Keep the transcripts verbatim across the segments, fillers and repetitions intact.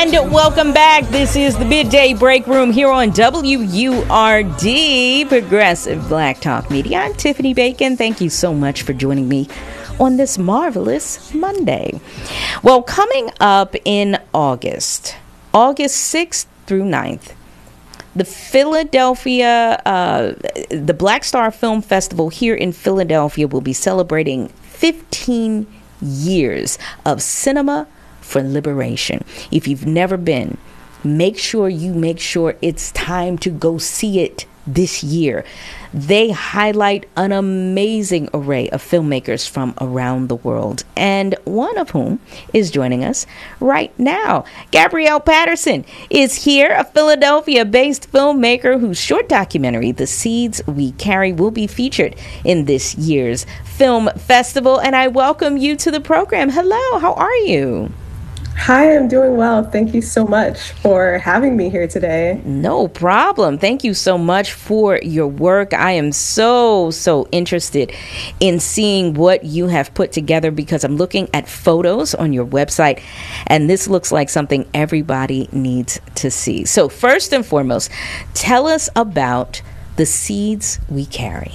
And welcome back. This is the Midday Break Room here on W U R D, Progressive Black Talk Media. I'm Tiffany Bacon. Thank you so much for joining me on this marvelous Monday. Well, coming up in August, August sixth through ninth, the Philadelphia, uh, the Black Star Film Festival here in Philadelphia will be celebrating fifteen years of cinema for liberation. If you've never been, make sure you make sure it's time to go see it this year. They highlight an amazing array of filmmakers from around the world, and one of whom is joining us right now. Gabrielle Patterson is here, a Philadelphia-based filmmaker whose short documentary, The Seeds We Carry, will be featured in this year's film festival, and I welcome you to the program. Hello, how are you? Hi, I'm doing well. Thank you so much for having me here today. No problem. Thank you so much for your work. I am so, so interested in seeing what you have put together because I'm looking at photos on your website, and this looks like something everybody needs to see. So first and foremost, tell us about The Seeds We Carry.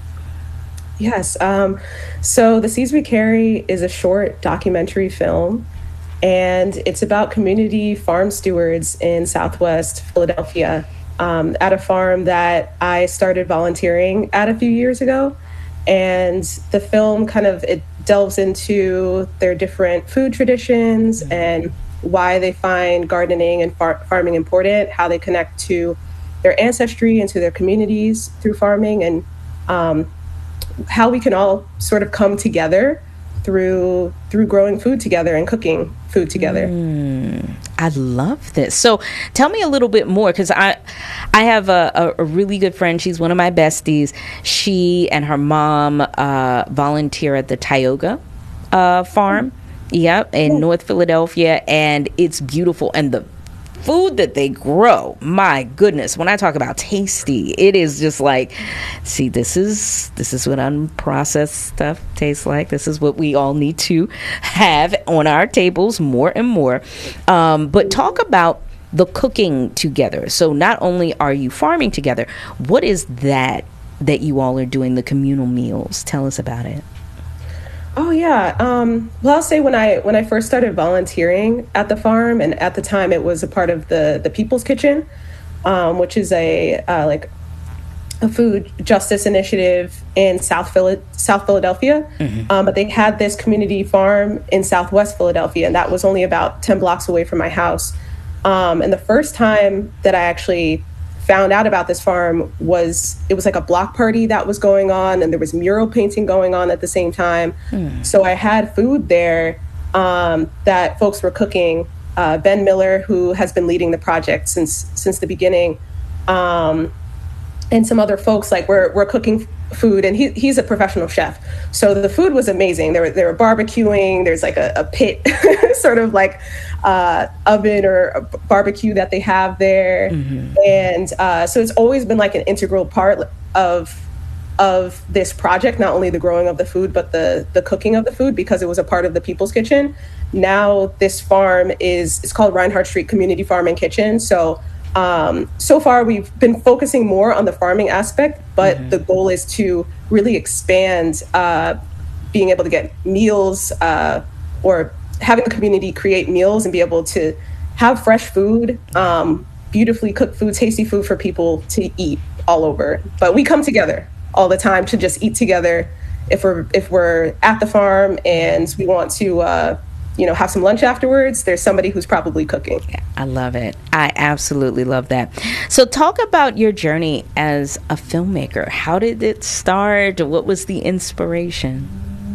Yes. Um, so The Seeds We Carry is a short documentary film, and it's about community farm stewards in Southwest Philadelphia um, at a farm that I started volunteering at a few years ago. And the film kind of, it delves into their different food traditions and why they find gardening and far- farming important, how they connect to their ancestry and to their communities through farming, and um, how we can all sort of come together through through growing food together and cooking food together. Mm, I love this. So tell me a little bit more, because I I have a, a, a really good friend. She's one of my besties. She and her mom uh, volunteer at the Tioga uh, farm, yep, in Yeah. North Philadelphia, and it's beautiful. And the food that they grow, my goodness, when I talk about tasty, it is just like, see, this is this is what unprocessed stuff tastes like. This is what we all need to have on our tables more and more. Um, but talk about the cooking together. So not only are you farming together, what is that that you all are doing, the communal meals? Tell us about it. Oh yeah. Um, well, I'll say when I when I first started volunteering at the farm, and at the time it was a part of the the People's Kitchen, um, which is a uh, like a food justice initiative in South Phila- South Philadelphia. Mm-hmm. Um, but they had this community farm in Southwest Philadelphia, and that was only about ten blocks away from my house. Um, and the first time that I actually found out about this farm was, it was like a block party that was going on, and there was mural painting going on at the same time. Mm. So I had food there um, that folks were cooking. Uh, Ben Miller, who has been leading the project since since the beginning, um, and some other folks, like we're we're cooking food, and he he's a professional chef. So the food was amazing. They were they were barbecuing. There's like a, a pit, sort of like uh, oven or a barbecue that they have there, mm-hmm. and uh, so it's always been like an integral part of of this project. Not only the growing of the food, but the the cooking of the food, because it was a part of the People's Kitchen. Now this farm is it's called Reinhardt Street Community Farm and Kitchen. So. Um, so far, we've been focusing more on the farming aspect, but mm-hmm. the goal is to really expand uh, being able to get meals uh, or having the community create meals and be able to have fresh food, um, beautifully cooked food, tasty food for people to eat all over. But we come together all the time to just eat together. If we're if we're at the farm and we want to uh, you know, have some lunch afterwards, there's somebody who's probably cooking. Yeah, I love it. I absolutely love that. So talk about your journey as a filmmaker. How did it start? What was the inspiration?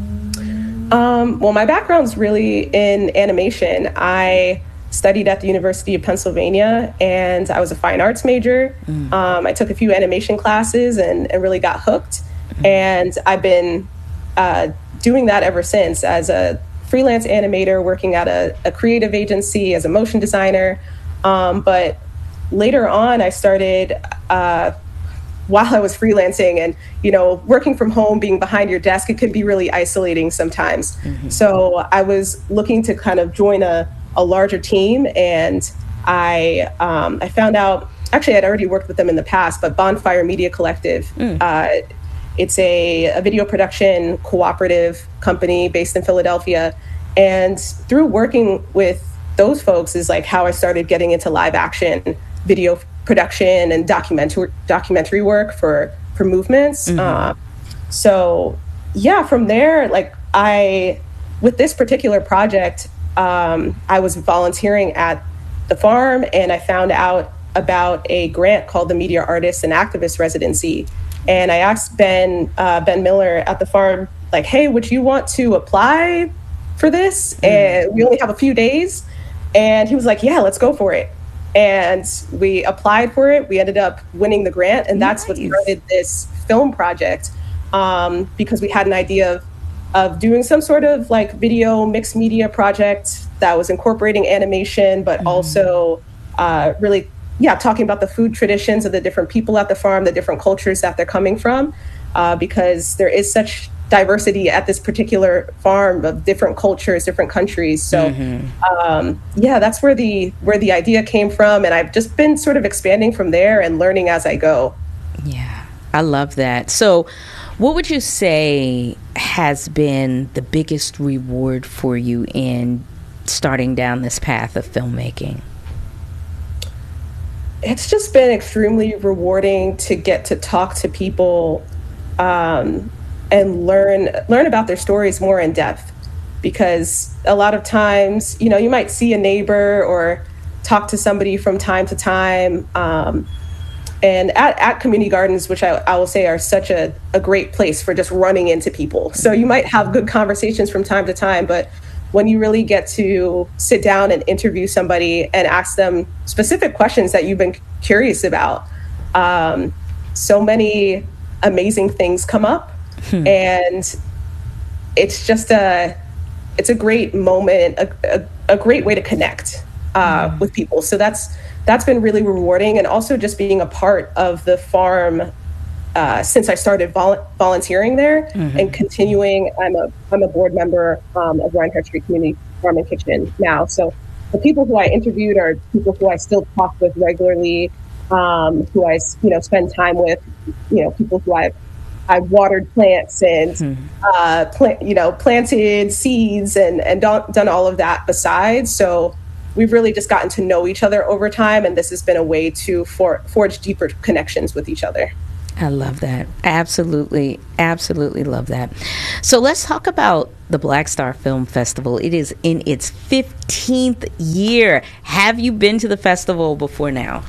Um, well, my background's really in animation. I studied at the University of Pennsylvania, and I was a fine arts major. Mm. Um, I took a few animation classes and, and really got hooked. Mm. And I've been uh, doing that ever since as a freelance animator, working at a, a creative agency as a motion designer. Um, but later on, I started, uh, while I was freelancing and, you know, working from home, being behind your desk, it can be really isolating sometimes. Mm-hmm. So I was looking to kind of join a, a larger team. And I um, I found out, actually I'd already worked with them in the past, but Bonfire Media Collective, mm. uh, it's a, a video production cooperative company based in Philadelphia. And through working with those folks is like how I started getting into live action video production and documentary documentary work for for movements. Mm-hmm. Uh, so yeah, from there, like I, with this particular project, um, I was volunteering at the farm, and I found out about a grant called the Media Artists and Activists Residency. And I asked Ben uh, Ben Miller at the farm, like, hey, would you want to apply for this? Mm-hmm. And we only have a few days. And he was like, yeah, let's go for it. And we applied for it. We ended up winning the grant. And that's nice. What started this film project, um, because we had an idea of, of doing some sort of like video mixed media project that was incorporating animation, but mm-hmm. also uh, really, yeah, talking about the food traditions of the different people at the farm, the different cultures that they're coming from, uh, because there is such diversity at this particular farm of different cultures, different countries. So mm-hmm. um, yeah, that's where the where the idea came from. And I've just been sort of expanding from there and learning as I go. Yeah, I love that. So what would you say has been the biggest reward for you in starting down this path of filmmaking? It's just been extremely rewarding to get to talk to people um, and learn learn about their stories more in depth, because a lot of times, you know, you might see a neighbor or talk to somebody from time to time. Um, and at, at community gardens, which I, I will say are such a, a great place for just running into people. So you might have good conversations from time to time, but when you really get to sit down and interview somebody and ask them specific questions that you've been curious about, um, so many amazing things come up. Hmm. And it's just a, it's a great moment, a, a, a great way to connect uh, mm. with people. So that's, that's been really rewarding. And also just being a part of the farm uh, since I started vol- volunteering there mm-hmm. and continuing. I'm a, I'm a board member um, of Rhinehart Street Community Farm and Kitchen now. So the people who I interviewed are people who I still talk with regularly, um, who I, you know, spend time with, you know, people who I've I've watered plants and, hmm. uh, plant, you know, planted seeds and, and done, done all of that besides. So we've really just gotten to know each other over time. And this has been a way to for, forge deeper connections with each other. I love that. Absolutely. Absolutely love that. So let's talk about the Black Star Film Festival. It is in its fifteenth year. Have you been to the festival before now?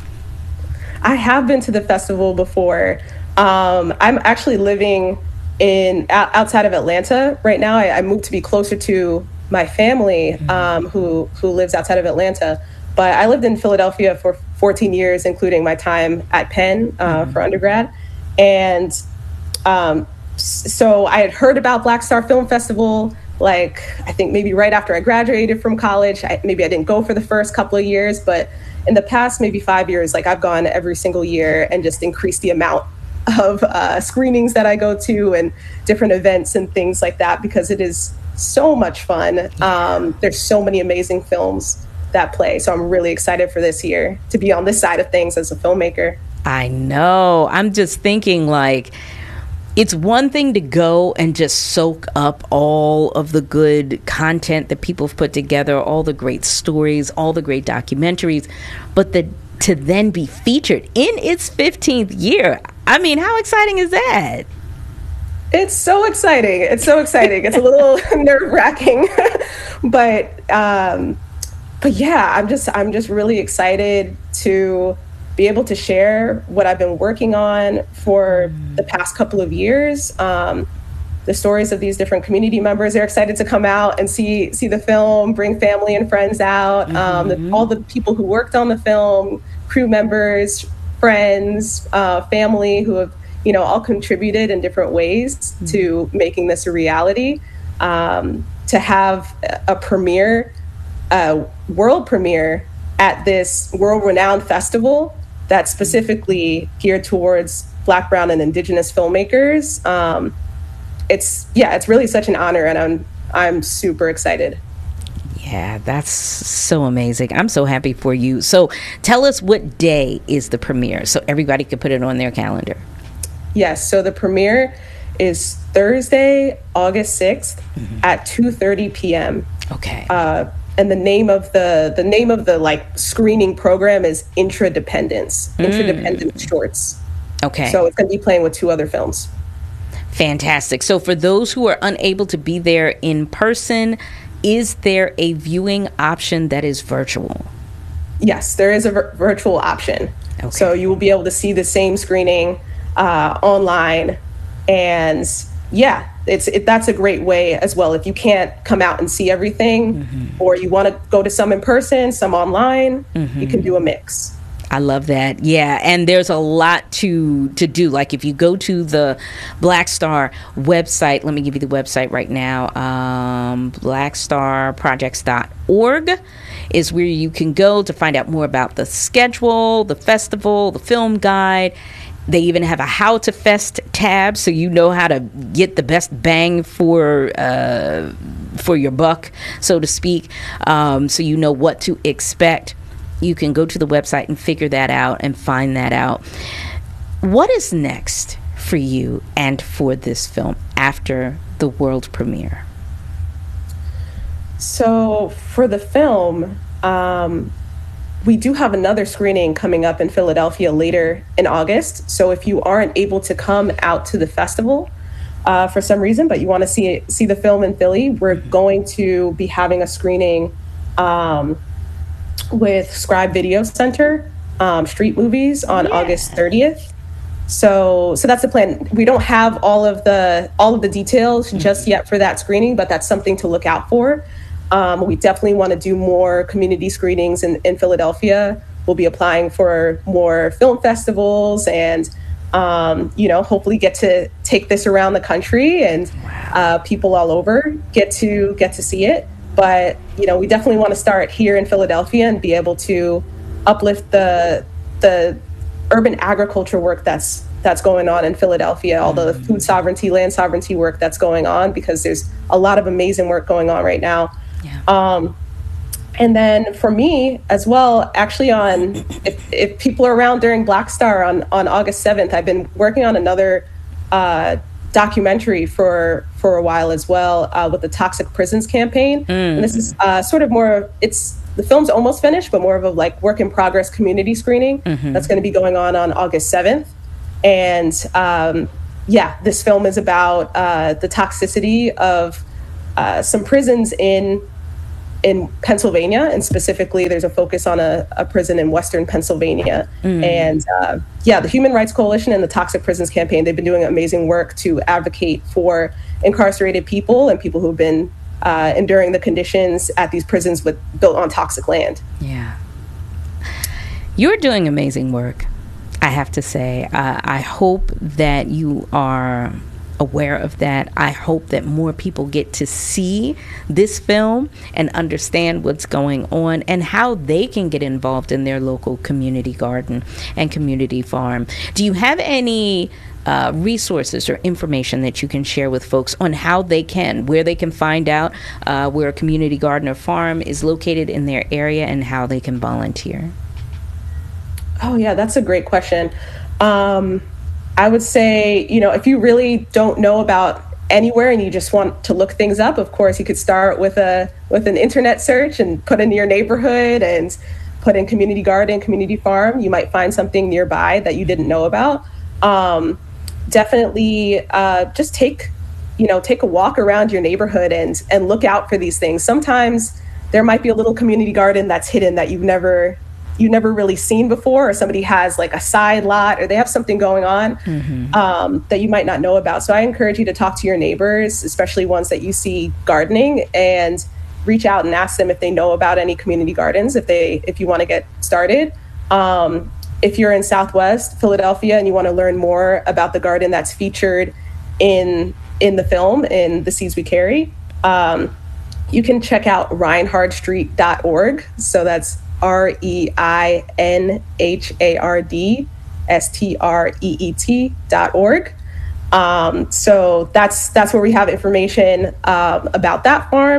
I have been to the festival before. Um, I'm actually living in outside of Atlanta right now. I, I moved to be closer to my family, um, who who lives outside of Atlanta. But I lived in Philadelphia for fourteen years, including my time at Penn uh, mm-hmm. for undergrad. And um, so I had heard about Black Star Film Festival, like I think maybe right after I graduated from college. I, maybe I didn't go for the first couple of years, but in the past maybe five years, like I've gone every single year and just increased the amount of uh, screenings that I go to and different events and things like that, because it is so much fun. Um, there's so many amazing films that play. So I'm really excited for this year to be on this side of things as a filmmaker. I know. I'm just thinking like, it's one thing to go and just soak up all of the good content that people have put together, all the great stories, all the great documentaries, but the to then be featured in its fifteenth year. I mean, how exciting is that? It's so exciting. It's so exciting. It's a little nerve-wracking, but um, but yeah, I'm just I'm just really excited to be able to share what I've been working on for the past couple of years. Um, the stories of these different community members. They're excited to come out and see see the film, bring family and friends out. Mm-hmm. Um, the, all the people who worked on the film, crew members, friends, uh, family who have, you know, all contributed in different ways mm-hmm. to making this a reality. Um, to have a premiere, a world premiere at this world-renowned festival that's specifically geared towards Black, Brown, and Indigenous filmmakers. Um, It's yeah, it's really such an honor, and I'm I'm super excited. Yeah, that's so amazing. I'm so happy for you. So tell us, what day is the premiere so everybody can put it on their calendar? Yes, so the premiere is Thursday, August sixth mm-hmm. at two thirty p.m. Okay. Uh, and the name of the the name of the like screening program is Intradependence. Mm. Intradependence Shorts. Okay. So it's going to be playing with two other films. Fantastic. So for those who are unable to be there in person, is there a viewing option that is virtual? Yes, there is a vir- virtual option. Okay. So you will be able to see the same screening uh, online. And yeah, it's it, that's a great way as well. If you can't come out and see everything, mm-hmm. or you want to go to some in person, some online, mm-hmm. you can do a mix. I love that. Yeah. And there's a lot to to do. Like if you go to the Black Star website, let me give you the website right now. Um, black star projects dot org is where you can go to find out more about the schedule, the festival, the film guide. They even have a How to Fest tab, so you know how to get the best bang for uh, for your buck, so to speak. Um, so you know what to expect. You can go to the website and figure that out and find that out. What is next for you and for this film after the world premiere? So for the film, um, we do have another screening coming up in Philadelphia later in August. So if you aren't able to come out to the festival uh, for some reason, but you want to see see the film in Philly, we're going to be having a screening um, with Scribe Video Center, um, Street Movies on yeah. August thirtieth. So, so that's the plan. We don't have all of the all of the details mm-hmm. just yet for that screening, but that's something to look out for. Um, we definitely want to do more community screenings in, in Philadelphia. We'll be applying for more film festivals, and um, you know, hopefully get to take this around the country, and wow. uh, people all over get to get to see it. But, you know, we definitely want to start here in Philadelphia and be able to uplift the the urban agriculture work that's that's going on in Philadelphia, all the food sovereignty, land sovereignty work that's going on, because there's a lot of amazing work going on right now. Yeah. Um, and then for me as well, actually on, if, if people are around during Black Star on, on August seventh, I've been working on another uh documentary for for a while as well, uh, with the Toxic Prisons campaign. Mm. And this is uh, sort of more, it's, the film's almost finished, but more of a like work in progress community screening mm-hmm. that's going to be going on on August seventh. And um, yeah, this film is about uh, the toxicity of uh, some prisons in in Pennsylvania, and specifically there's a focus on a, a prison in Western Pennsylvania. Mm. And uh, yeah, the Human Rights Coalition and the Toxic Prisons campaign, they've been doing amazing work to advocate for incarcerated people and people who've been uh, enduring the conditions at these prisons with built on toxic land. Yeah. You're doing amazing work, I have to say. Uh, I hope that you are aware of that. I hope that more people get to see this film and understand what's going on and how they can get involved in their local community garden and community farm. Do you have any uh, resources or information that you can share with folks on how they can, where they can find out uh, where a community garden or farm is located in their area and how they can volunteer? Oh yeah, that's a great question. Um, I would say, you know, if you really don't know about anywhere and you just want to look things up, of course, you could start with a with an internet search and put in your neighborhood and put in community garden, community farm. You might find something nearby that you didn't know about. Um, definitely uh, just take, you know, take a walk around your neighborhood and and look out for these things. Sometimes there might be a little community garden that's hidden that you've never you've never really seen before, or somebody has like a side lot, or they have something going on mm-hmm. um, that you might not know about. So I encourage you to talk to your neighbors, especially ones that you see gardening, and reach out and ask them if they know about any community gardens, if they if you want to get started. Um, if you're in Southwest Philadelphia and you want to learn more about the garden that's featured in in the film, in The Seeds We Carry, um, you can check out reinhard street dot org. So that's R E I N H A R D S T R E E T dot org. Um, so that's that's where we have information um, about that farm.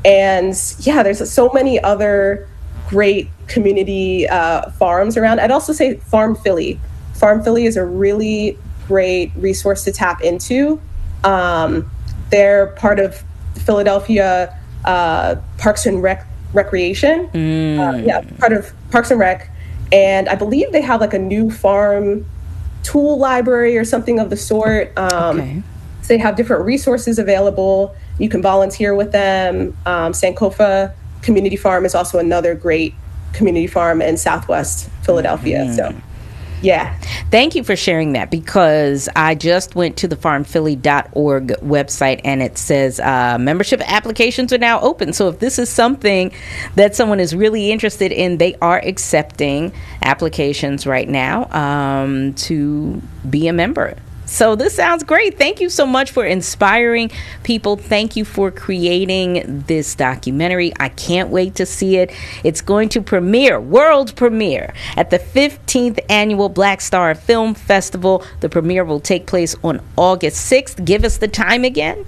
and yeah, there's so many other great community uh, farms around. I'd also say Farm Philly. Farm Philly is a really great resource to tap into. Um, they're part of Philadelphia uh, Parks and Rec- Recreation. Mm. Uh, yeah, part of Parks and Rec. And I believe they have like a new farm tool library or something of the sort. Um, okay. So they have different resources available. You can volunteer with them. Um, Sankofa Community Farm is also another great community farm in Southwest Philadelphia. Mm. So, yeah. Thank you for sharing that, because I just went to the farm philly dot org website and it says uh, membership applications are now open. So if this is something that someone is really interested in, they are accepting applications right now um, to be a member. So this sounds great. Thank you so much for inspiring people. Thank you for creating this documentary. I can't wait to see it. It's going to premiere, world premiere, at the fifteenth Annual Black Star Film Festival. The premiere will take place on August sixth. Give us the time again.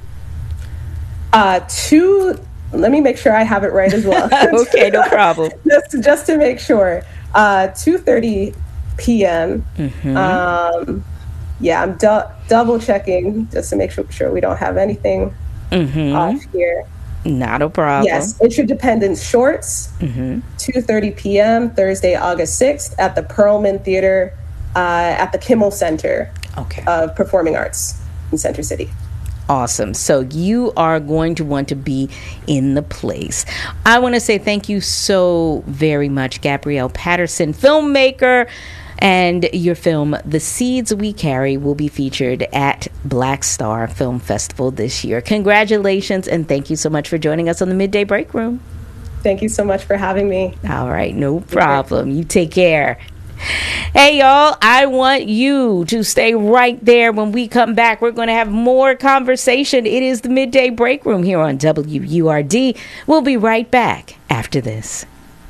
Uh, two, let me make sure I have it right as well. Okay, no problem. just, just to make sure. Uh, two thirty p.m. Mm-hmm. Um, Yeah, I'm du- double checking just to make sure, sure we don't have anything mm-hmm. off here. Not a problem. Yes, Interdependence Shorts, mm-hmm. two thirty p.m. Thursday, August sixth at the Perlman Theater uh, at the Kimmel Center okay. of Performing Arts in Center City. Awesome. So you are going to want to be in the place. I want to say thank you so very much, Gabrielle Patterson, filmmaker. And your film, The Seeds We Carry, will be featured at Black Star Film Festival this year. Congratulations, and thank you so much for joining us on the Midday Break Room. Thank you so much for having me. All right, no problem. You take care. Hey, y'all, I want you to stay right there. When we come back, we're going to have more conversation. It is the Midday Break Room here on W U R D. We'll be right back after this.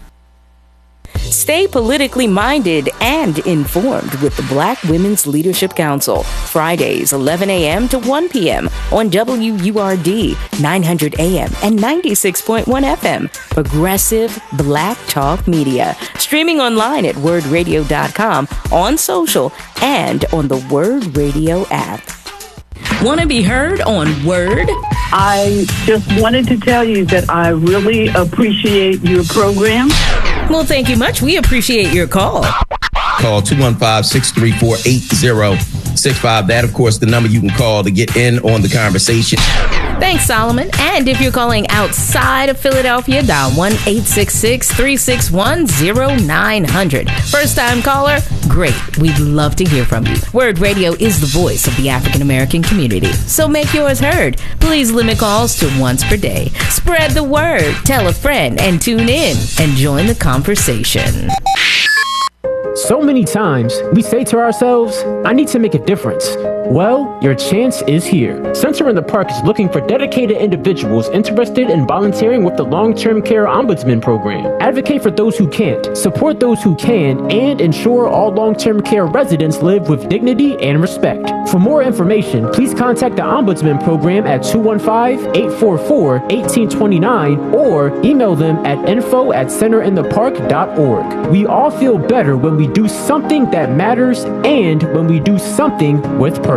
Stay politically minded and informed with the Black Women's Leadership Council. Fridays, eleven a.m. to one p.m. on W U R D, nine hundred A M and ninety-six point one F M. Progressive Black Talk Media. Streaming online at word radio dot com, on social, and on the Word Radio app. Want to be heard on Word? I just wanted to tell you that I really appreciate your program. Well, thank you much. We appreciate your call. Call two one five, six three four, eight zero six five. That, of course, the number you can call to get in on the conversation. Thanks, Solomon. And if you're calling outside of Philadelphia, dial one eight six six, three six one, zero nine zero zero. First-time caller? Great. We'd love to hear from you. Word Radio is the voice of the African-American community. So make yours heard. Please limit calls to once per day. Spread the word. Tell a friend and tune in and join the conversation. So many times, we say to ourselves, I need to make a difference. Well, your chance is here. Center in the Park is looking for dedicated individuals interested in volunteering with the Long-Term Care Ombudsman Program. Advocate for those who can't, support those who can, and ensure all long-term care residents live with dignity and respect. For more information, please contact the Ombudsman Program at two one five, eight four four, one eight two nine or email them at info at center in the park dot org. We all feel better when we do something that matters and when we do something with purpose.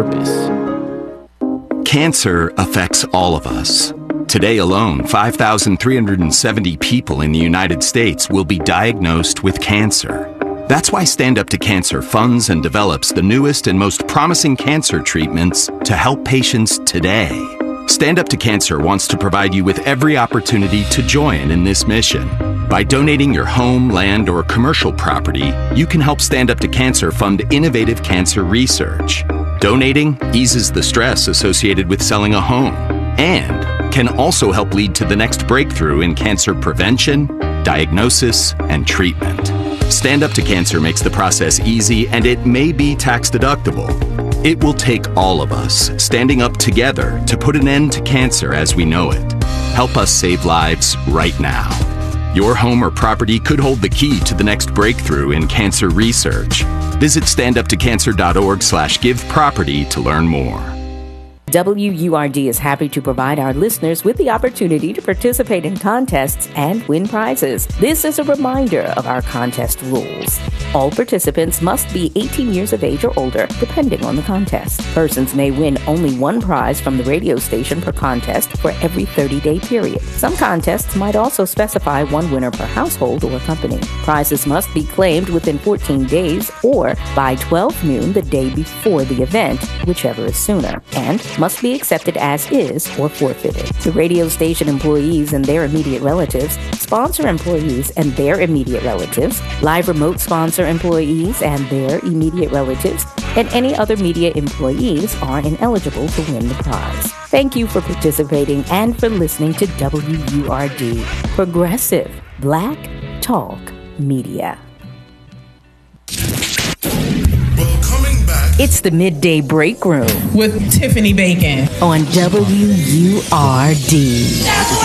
Cancer affects all of us. Today alone, five thousand three hundred seventy people in the United States will be diagnosed with cancer. That's why Stand Up to Cancer funds and develops the newest and most promising cancer treatments to help patients today. Stand Up to Cancer wants to provide you with every opportunity to join in this mission. By donating your home, land, or commercial property, you can help Stand Up to Cancer fund innovative cancer research. Donating eases the stress associated with selling a home and can also help lead to the next breakthrough in cancer prevention, diagnosis, and treatment. Stand Up to Cancer makes the process easy, and it may be tax deductible. It will take all of us standing up together to put an end to cancer as we know it. Help us save lives right now. Your home or property could hold the key to the next breakthrough in cancer research. Visit stand up to cancer dot org slash give property to learn more. W U R D is happy to provide our listeners with the opportunity to participate in contests and win prizes. This is a reminder of our contest rules. All participants must be eighteen years of age or older, depending on the contest. Persons may win only one prize from the radio station per contest for every thirty-day period. Some contests might also specify one winner per household or company. Prizes must be claimed within fourteen days or by twelve noon the day before the event, whichever is sooner, and must be accepted as is or forfeited. The radio station employees and their immediate relatives, sponsor employees and their immediate relatives, live remote sponsor employees and their immediate relatives, and any other media employees are ineligible to win the prize. Thank you for participating and for listening to W U R D, Progressive Black Talk Media. Well, coming back, it's the Midday Break Room with Tiffany Bacon on W U R D.